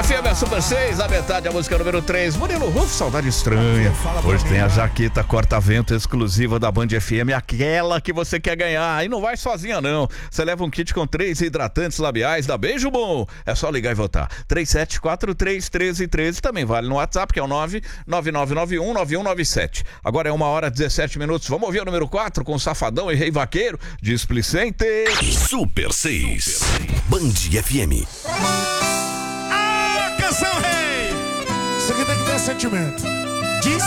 FM é Super 6, a metade, a música número 3. Murilo Rufo, Saudade Estranha. Hoje tem a jaqueta corta-vento exclusiva da Band FM, aquela que você quer ganhar. E não vai sozinha, não. Você leva um kit com 3 hidratantes labiais da Beijo Bom. É só ligar e votar. 37431313. Também vale no WhatsApp, que é o 999919197. Agora é 1h17. Vamos ouvir o número 4 com Safadão e Rei Vaqueiro. Displicente. Super 6. Band FM. Canção Rei! Isso aqui tem que ter sentimento.